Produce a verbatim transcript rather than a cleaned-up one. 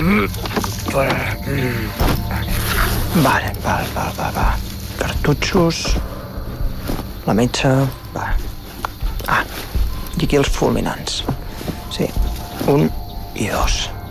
Vale, va, va, va, va. Cartutxos. La metxa. Va. Ah, i aquí els fulminants. Sí, un i dos.